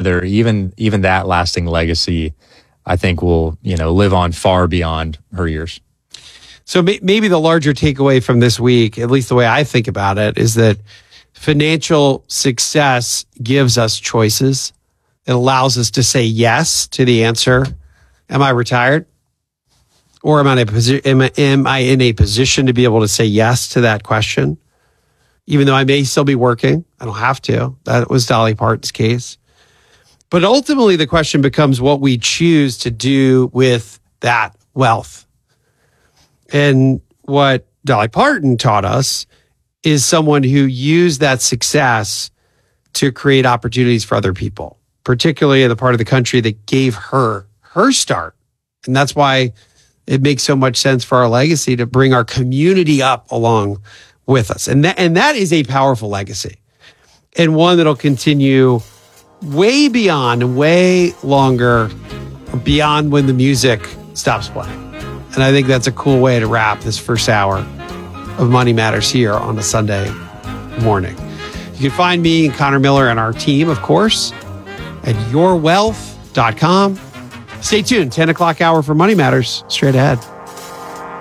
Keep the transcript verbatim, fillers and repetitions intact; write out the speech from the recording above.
together, even even that lasting legacy, I think will, you know, live on far beyond her years. So may- maybe the larger takeaway from this week, at least the way I think about it, is that financial success gives us choices. It allows us to say yes to the answer, am I retired? Or am I, in a posi- am, I, am I in a position to be able to say yes to that question? Even though I may still be working, I don't have to. That was Dolly Parton's case. But ultimately, the question becomes what we choose to do with that wealth. And what Dolly Parton taught us is someone who used that success to create opportunities for other people, particularly in the part of the country that gave her her start. And that's why it makes so much sense for our legacy to bring our community up along with us. And that, and that is a powerful legacy, and one that'll continue way beyond and way longer, beyond when the music stops playing. And I think that's a cool way to wrap this first hour of Money Matters here on a Sunday morning. You can find me and Connor Miller and our team, of course, at your wealth dot com. Stay tuned. ten o'clock hour for Money Matters straight ahead.